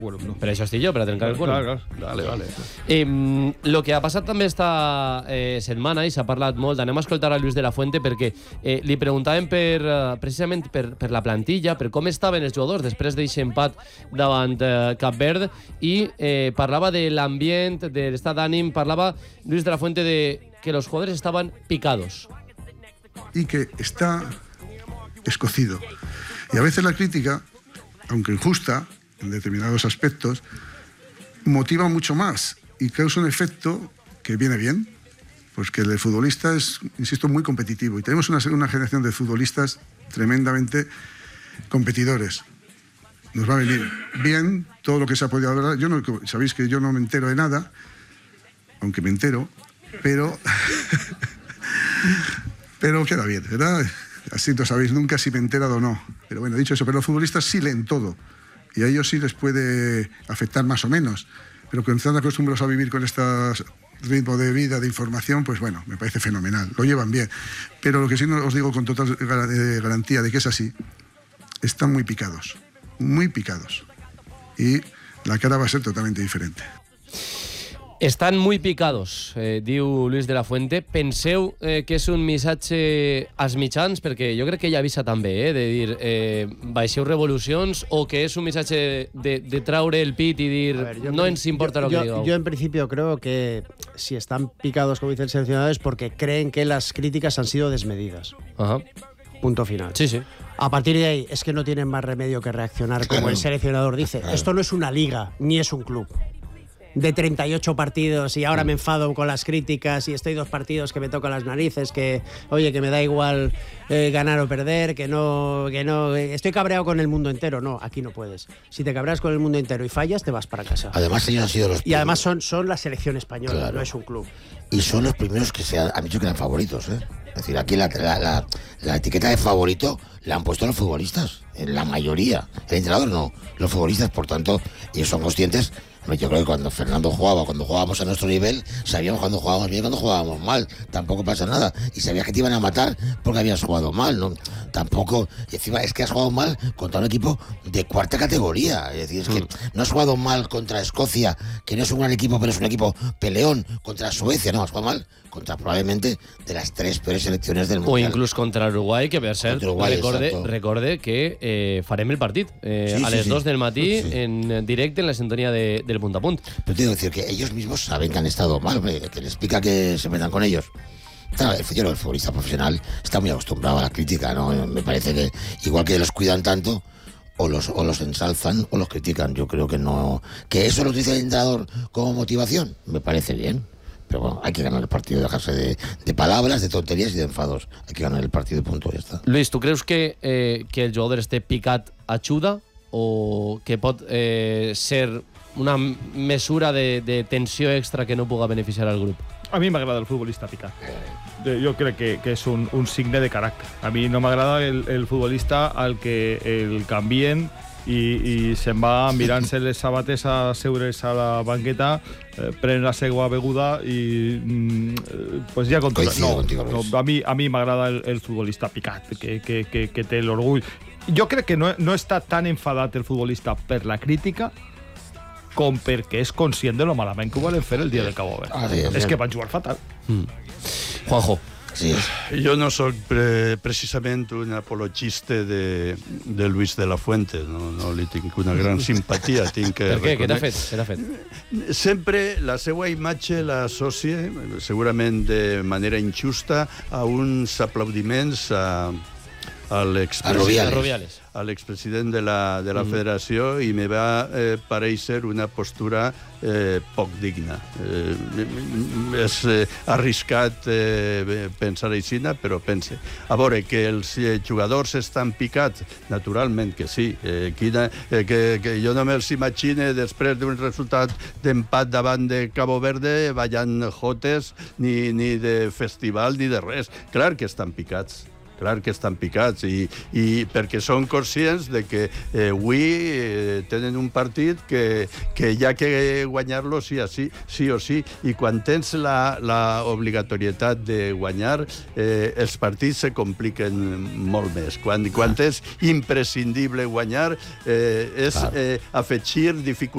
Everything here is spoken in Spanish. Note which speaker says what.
Speaker 1: alumno.
Speaker 2: Per això estic jo, per a trencar el culo.
Speaker 1: Clar. Vale.
Speaker 2: Lo que ha passat també esta setmana, i s'ha parlat molt, anem a escoltar a Luis de la Fuente perquè li preguntàvem precisament per la plantilla, per com estaven els jugadors després d'aquest empat davant Cap Verd, i parlava de l'ambient, de l'estat d'ànim, parlava Luis de la Fuente de que los jugadores estaban picados.
Speaker 3: Y que está escocido. Y a veces la crítica, aunque injusta en determinados aspectos, motiva mucho más y causa un efecto que viene bien, pues que el futbolista es, insisto, muy competitivo, y tenemos una generación de futbolistas tremendamente competidores. Nos va a venir bien todo lo que se ha podido hablar. Sabéis que yo no me entero de nada, aunque me entero, pero queda bien, ¿verdad? Así no sabéis nunca si me he enterado o no. Pero bueno, dicho eso, pero los futbolistas sí leen todo, y a ellos sí les puede afectar más o menos, pero que están acostumbrados a vivir con este ritmo de vida, de información, pues bueno, me parece fenomenal, lo llevan bien. Pero lo que sí os digo con total garantía de que es así, están muy picados, y la cara va a ser totalmente diferente.
Speaker 2: Estan muy picados, diu Luis de la Fuente. Penseu que és un missatge als mitjans, perquè jo crec que ell avisa també, de dir baixeu revolucions, o que és un missatge de traure el pit y dir no ens importa lo que digo.
Speaker 4: Yo en principio creo que si están picados, como dice el seleccionador, es porque creen que las críticas han sido desmedidas.
Speaker 2: Ajá.
Speaker 4: Punto final.
Speaker 2: Sí, sí.
Speaker 4: A partir de ahí es que no tienen más remedio que reaccionar, como el seleccionador dice. Esto no es una liga, ni es un club de 38 partidos y ahora me enfado con las críticas y estoy 2 partidos que me tocan las narices, que oye, que me da igual ganar o perder, que no estoy cabreado con el mundo entero. No, aquí no puedes. Si te cabreas con el mundo entero y fallas, te vas para casa.
Speaker 5: Además ellos han sido los
Speaker 4: y además son la selección española, claro. No es un club.
Speaker 5: Y son los primeros que han dicho que eran favoritos, ¿eh? Es decir, aquí la etiqueta de favorito la han puesto los futbolistas, en la mayoría. El entrenador no, los futbolistas, por tanto, ellos son conscientes. Yo creo que cuando Fernando jugaba, cuando jugábamos a nuestro nivel, sabíamos cuando jugábamos bien y cuando jugábamos mal. Tampoco pasa nada. Y sabías que te iban a matar porque habías jugado mal, ¿no? Tampoco. Y encima es que has jugado mal contra un equipo de 4ª categoría. Es decir, es que no has jugado mal contra Escocia, que no es un gran equipo, pero es un equipo peleón. Contra Suecia, no, has jugado mal contra probablement de las 3 peores selecciones del Mundial.
Speaker 2: O inclús contra Uruguai, que per cert, recorde que farem el partit a les 2 del matí en directe en la sintonía del Punt a Punt.
Speaker 5: Pero tengo que decir que ellos mismos saben que han estado mal, que les pica que se metan con ellos. Claro, el futbolista profesional está muy acostumbrado a la crítica, ¿no? Me parece que igual que los cuidan tanto, o los ensalzan o los critican. Yo creo que no. Que eso lo utiliza el entrenador como motivación, me parece bien. Pero bueno, hay que ganar el partido, dejarse de palabras, de tonterías y de enfados. Hay que ganar el partido y punto, ya está.
Speaker 2: Luis, tu creus que el jugador esté picat ajuda, o que pot ser una mesura de tensió extra que no puga beneficiar al grup?
Speaker 1: A mi m'agrada el futbolista picat. Jo crec que és un signe de caràcter. A mi no m'agrada el futbolista al que el canvien i se'n va mirant-se les sabates a seure's a la banqueta, pren la seva beguda i pues ja controla. No, a mi m'agrada el futbolista picat, que té l'orgull. Jo crec que no està tan enfadat el futbolista per la crítica com perquè és conscient de lo malament que ho volen fer el dia de Cabo Verde. És que van jugar fatal.
Speaker 2: Juanjo.
Speaker 5: Sí.
Speaker 6: Yo no soy precisamente un apologista de Luis de la Fuente, no li tinc una gran simpatia. Per
Speaker 2: què? Què t'ha fet?
Speaker 6: Sempre la seva imatge l'associa, segurament de manera injusta, a uns aplaudiments a l'expresident de la federació, i me va parèixer una postura poc digna. És arriscat pensar així, però pense. A veure, que els jugadors estan picats, naturalment que sí. Que jo no me'ls imagine després d'un resultat d'empat davant de Cabo Verde ballant jotes, ni de festival ni de res. Clar que estan picats. Clar que estan picats, i perquè són conscients de que avui tenen un partit que hi ha que guanyar-lo sí o sí, i quan tens l'obligatorietat de guanyar, els partits se compliquen molt més. Quan és imprescindible guanyar, és afegir dificultats